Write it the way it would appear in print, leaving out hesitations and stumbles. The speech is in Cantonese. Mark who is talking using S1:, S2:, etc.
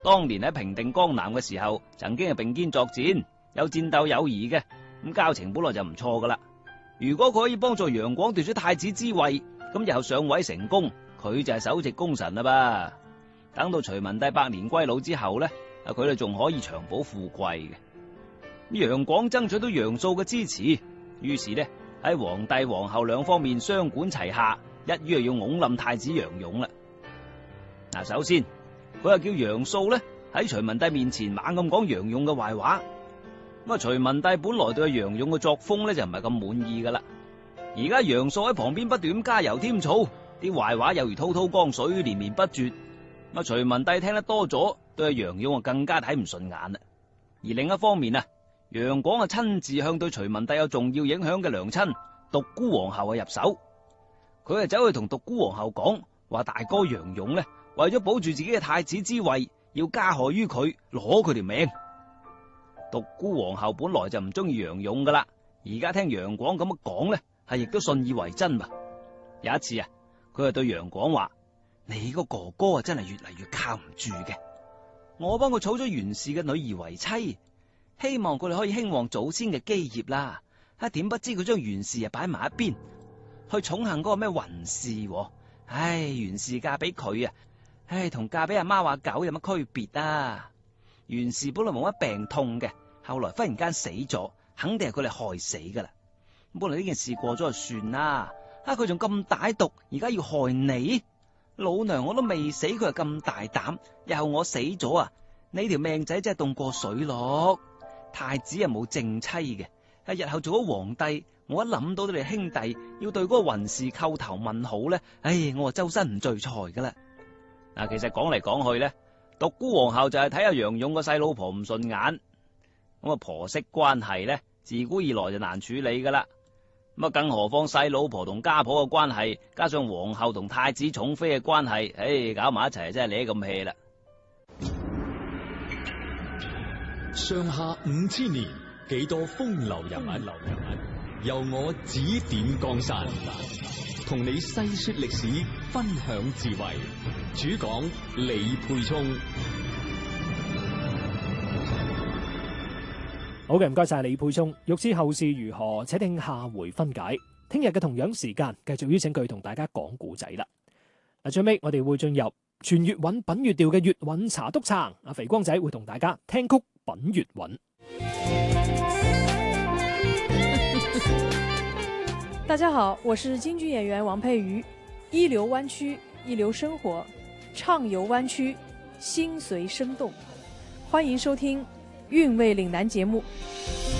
S1: 當年喺平定江南嘅時候，曾經係並肩作戰，有戰鬥友誼嘅，咁交情本來就唔錯噶啦。如果佢可以幫助楊廣奪取太子之位，咁日後上位成功，佢就係首席功臣啦噃。等到隋文帝百年歸老之後呢，佢哋仲可以長保富貴嘅。楊廣爭取到楊素嘅支持，於是呢，喺皇帝皇后兩方面雙管齊下，一於係要拱冧太子楊勇啦。嗱，首先佢又叫楊素呢喺隋文帝面前猛咁講楊勇嘅壞話。咁啊，隋文帝本來對楊勇嘅作風呢就唔係咁滿意噶啦。而家楊素喺旁邊不斷咁加油添醋，啲壞話又如滔滔江水連綿不絕。咁隋文帝聽得多咗，對楊勇啊更加睇唔順眼啦。而另一方面啊，楊廣啊親自向對隋文帝有重要影響嘅娘親獨孤皇后啊入手。佢啊走去同獨孤皇后講話，大哥楊勇呢為咗保住自己嘅太子之位，要加害於佢，攞佢條命。獨孤皇后本來就唔中意楊勇噶啦，而家聽楊廣咁樣講呢，係亦都信以為真噃。有一次啊，佢就對楊廣話：你個哥哥啊真係越嚟越靠唔住嘅。我幫佢娶咗袁氏嘅女兒為妻，希望佢哋可以興旺祖先嘅基業啦。點不知佢將袁氏啊擺埋一邊，去寵幸嗰個咩雲氏。袁氏嫁俾佢啊，同嫁俾阿貓阿狗有乜區別啊？袁氏本來冇乜病痛嘅，後來忽然間死咗，肯定係佢哋害死噶啦。本來呢件事過咗就算啦，佢仲咁歹毒，而家要害你，老娘我都未死，佢係咁大膽。日後我死咗啊，你條命仔真係凍過水咯。太子係冇正妻嘅，日後做咗皇帝，我一諗到你哋兄弟要對嗰個雲氏叩頭問好咧，我啊周身唔聚財噶啦。嗱，其實講嚟講去咧，獨孤皇后就係睇下楊勇個細老婆唔順眼，咁啊婆媳關係咧自古以來就難處理噶啦。咁啊，更何況細老婆同家婆嘅關係，加上皇后同太子寵妃嘅關係，搞埋一齊真係你咁氣啦。
S2: 上下5000年，幾多風流人物，由我指點江山，同你細說歷史，分享智慧。主講李沛聰。
S3: 好嘅，唔該晒李沛聰。欲知後事如何，且聽下回分解。聽日嘅同樣時間，繼續邀請佢同大家講故仔啦。最尾我哋會進入全粵韻品粵調嘅粵韻查督撐。阿肥光仔會同大家聽曲品粵韻。
S4: 大家好，我是京劇演員王佩瑜。一流灣區，一流生活，暢遊灣區，心隨聲動。歡迎收聽韻味嶺南節目。